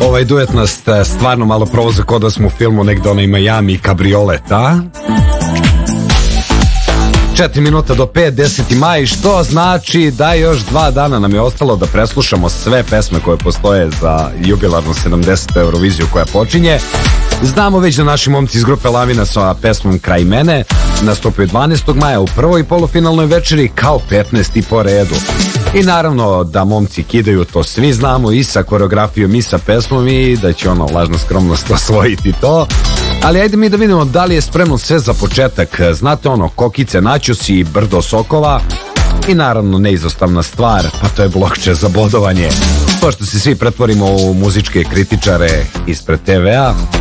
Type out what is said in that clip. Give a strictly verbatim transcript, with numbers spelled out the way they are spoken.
Ovaj duet nas stvarno malo provoza kao da smo u filmu negde onaj Miami kabriolet, a? četiri minuta do pet, deseti maj, što znači da još dva dana nam je ostalo da preslušamo sve pesme koje postoje za jubilarnu sedamdesetu Euroviziju koja počinje. Znamo već da naši momci iz grupe Lavina sa pesmom Kraj mene nastupaju dvanaestog maja u prvoj polufinalnoj večeri kao petnaesti po redu. I naravno da momci kidaju, to svi znamo, i sa koreografijom i sa pesmom, i da će ono lažna skromnost osvojiti to. Ali ajde mi da vidimo da li je spremno sve za početak. Znate ono, kokice, načosi i brdo sokova. I naravno neizostavna stvar, pa to je blokče za bodovanje. Pošto se svi pretvorimo u muzičke kritičare ispred te ve a,